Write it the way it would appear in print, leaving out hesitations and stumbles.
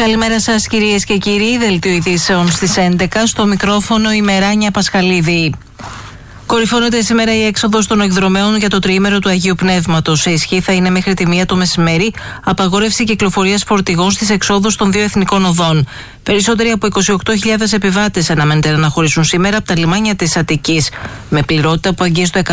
Καλημέρα σας κυρίες και κύριοι, δελτίο ειδήσεων στις 11, στο μικρόφωνο η Μεράνια Πασχαλίδη. Κορυφώνεται σήμερα η έξοδος των εκδρομέων για το τριήμερο του Αγίου Πνεύματος. Σε ισχύ θα είναι μέχρι τη 1 το μεσημέρι απαγόρευση κυκλοφορίας φορτηγών στις εξόδους των δύο εθνικών οδών. Περισσότεροι από 28.000 επιβάτες αναμένεται να αναχωρήσουν σήμερα από τα λιμάνια της Αττικής, με πληρότητα που αγγίζει το